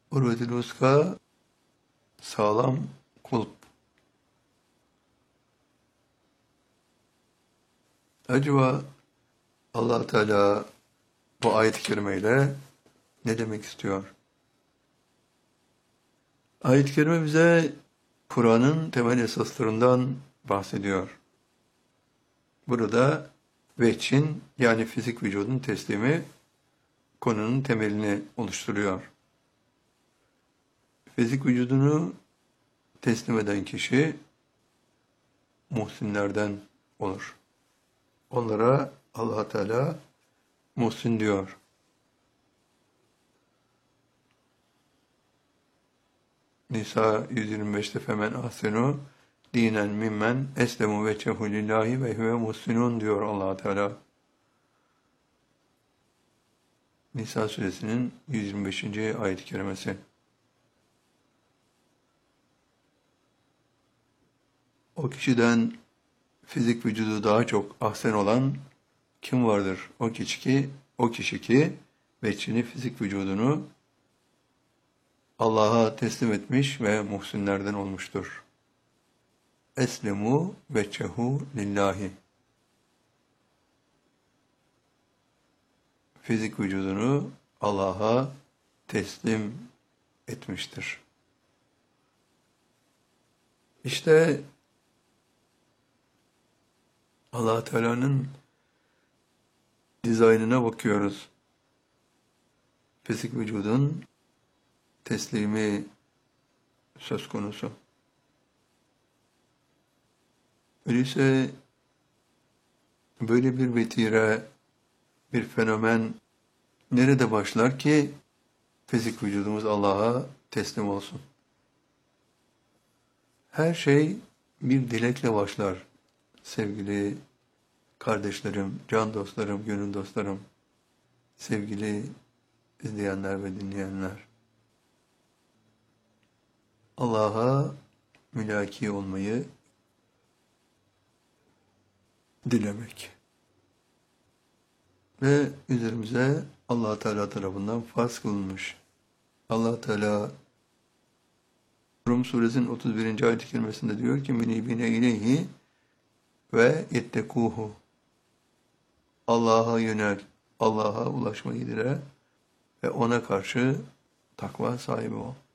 Urvetül Vuska sağlam kulp. Acaba Allah Teala bu ayet-i kerimeyle ne demek istiyor? Ayet-i kerime bize Kur'an'ın temel esaslarından bahsediyor. Burada veçin yani fizik vücudun teslimi konunun temelini oluşturuyor. Fizik vücudunu teslim eden kişi muhsinlerden olur. Onlara Allah Teala muhsin diyor. Nisa 125'te femen ahsenu dinen mimmen eslemu veçehu lillahi ve huve muhsinun diyor Allah Teala. Nisa suresinin 125. ayet-i kerimesi. O kişiden fizik vücudu daha çok ahsen olan kim vardır? O kişi ki veçhini fizik vücudunu Allah'a teslim etmiş ve muhsinlerden olmuştur. Eslemu veçehu lillahi. Fizik vücudunu Allah'a teslim etmiştir. İşte Allah Teala'nın dizaynına bakıyoruz. Fizik vücudun teslimi söz konusu. Öyleyse böyle bir vetire, bir fenomen nerede başlar ki fizik vücudumuz Allah'a teslim olsun? Her şey bir dilekle başlar. Sevgili kardeşlerim, can dostlarım, gönül dostlarım, sevgili izleyenler ve dinleyenler. Allah'a mülaki olmayı dilemek. Ve üzerimize Allah Teala tarafından farz kılınmış. Allah Teala Rum suresinin 31. ayet-i kerimesinde diyor ki münibine ileyhi ve yettekuhu. Allah'a yönel, Allah'a ulaşmayı dile ve ona karşı takva sahibi ol.